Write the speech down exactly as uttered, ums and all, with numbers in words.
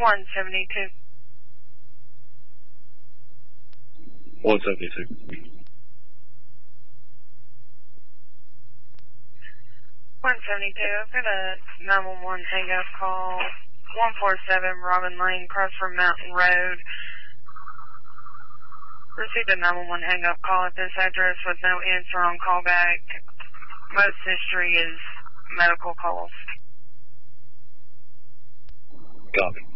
one seventy-two. one seventy-two. one seventy-two, I've got a nine one one hang-up call. one forty-seven Robin Lane, Crossford Mountain Road. Received a nine one one hang-up call at this address with no answer on callback. Most history is medical calls. Copy.